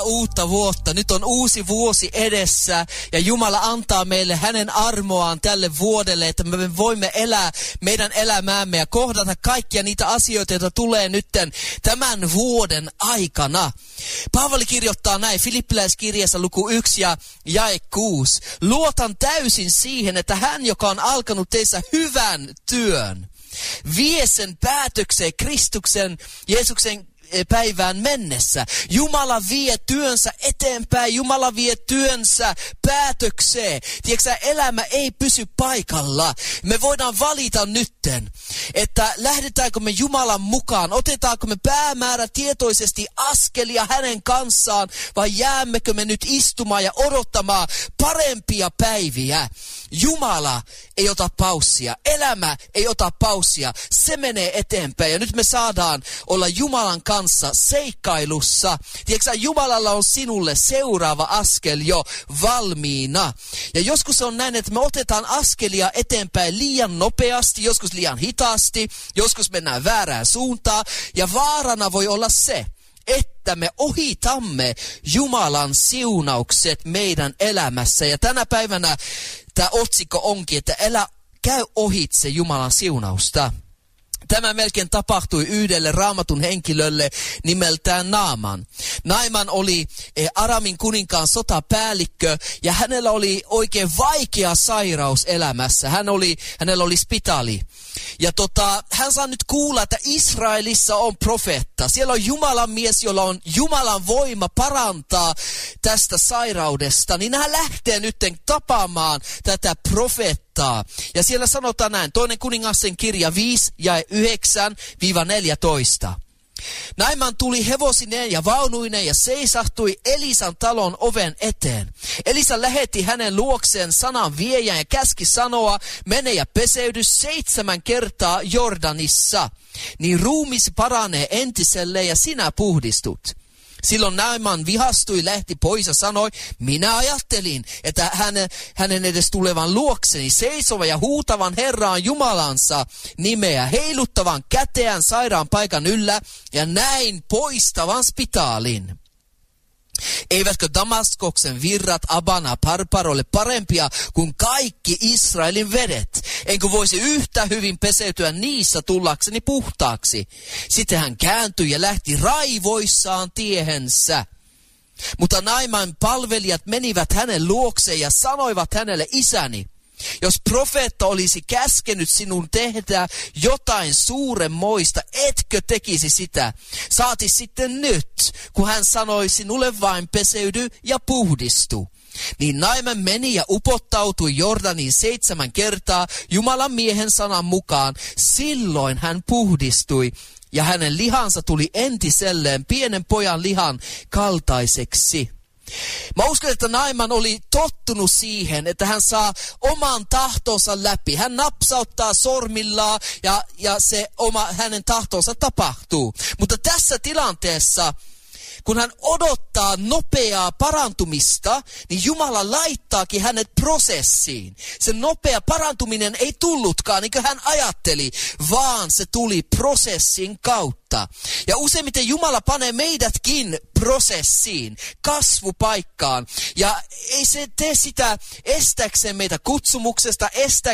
uutta vuotta. Nyt on uusi vuosi edessä ja Jumala antaa meille hänen armoaan tälle vuodelle, että me voimme elää meidän elämäämme ja kohdata kaikkia niitä asioita, joita tulee nytten tämän vuoden aikana. Paavali kirjoittaa näin Filippiläiskirjassa luku 1 ja jae 6. Luotan täysin siihen, että hän, joka on alkanut teissä hyvän työn, vie sen päätökseen Kristuksen, Jeesuksen päivään mennessä. Jumala vie työnsä eteenpäin. Jumala vie työnsä päätökseen. Tiedätkö, elämä ei pysy paikalla. Me voidaan valita nytten, että lähdetäänkö me Jumalan mukaan. Otetaanko me päämäärä tietoisesti askelia hänen kanssaan vai jäämmekö me nyt istumaan ja odottamaan parempia päiviä. Jumala ei ota paussia. Elämä ei ota paussia. Se menee eteenpäin. Ja nyt me saadaan olla Jumalan kanssa seikkailussa. Tiedätkö, Jumalalla on sinulle seuraava askel jo valmiina. Ja joskus on näin, että me otetaan askelia eteenpäin liian nopeasti, joskus liian hitaasti, joskus mennään väärään suuntaan. Ja vaarana voi olla se, että me ohitamme Jumalan siunaukset meidän elämässä. Ja tänä päivänä tämä otsikko onkin, että älä käy ohitse Jumalan siunausta. Tämä melkein tapahtui yhdelle Raamatun henkilölle nimeltään Naaman. Naaman oli Aramin kuninkaan sotapäällikkö ja hänellä oli oikein vaikea sairaus elämässä. Hänellä oli spitaali. Ja hän saa nyt kuulla, että Israelissa on profeetta. Siellä on Jumalan mies, jolla on Jumalan voima parantaa tästä sairaudesta. Niin hän lähtee nyt tapaamaan tätä profeettaa. Ja siellä sanotaan näin, 2. kuningasten kirja 5 ja 9-14. Naaman tuli hevosineen ja vaunuineen ja seisahtui Elisan talon oven eteen. Elisa lähetti hänen luokseen sanan viejän ja käski sanoa, mene ja peseydy 7 kertaa Jordanissa, niin ruumis paranee entiselleen ja sinä puhdistut. Silloin Naaman vihastui, lähti pois ja sanoi, minä ajattelin, että hänen edes tulevan luokseni, seisovan ja huutavan Herraan Jumalansa nimeä, heiluttavan käteään sairaan paikan yllä ja näin poistavan spitaalin. Eivätkö Damaskoksen virrat Abana Parparolle parempia kuin kaikki Israelin vedet? Enkö voisi yhtä hyvin peseytyä niissä tullakseni puhtaaksi? Sitten hän kääntyi ja lähti raivoissaan tiehensä. Mutta Naaman palvelijat menivät hänen luokseen ja sanoivat hänelle, isäni, jos profeetta olisi käskenyt sinun tehdä jotain suuremmoista, etkö tekisi sitä? Saati sitten nyt, kun hän sanoi sinulle vain peseydy ja puhdistu. Niin Naaman meni ja upottautui Jordaniin 7 kertaa Jumalan miehen sanan mukaan. Silloin hän puhdistui ja hänen lihansa tuli entiselleen pienen pojan lihan kaltaiseksi. Mä uskon, että Naaman oli tottunut siihen, että hän saa oman tahtonsa läpi. Hän napsauttaa sormillaan ja hänen tahtonsa tapahtuu. Mutta tässä tilanteessa, kun hän odottaa nopeaa parantumista, niin Jumala laittaakin hänet prosessiin. Se nopea parantuminen ei tullutkaan, niin kuin hän ajatteli, vaan se tuli prosessin kautta. Ja useimmiten Jumala panee meidätkin prosessiin, kasvupaikkaan. Ja ei se tee sitä estääkseen meitä kutsumuksesta,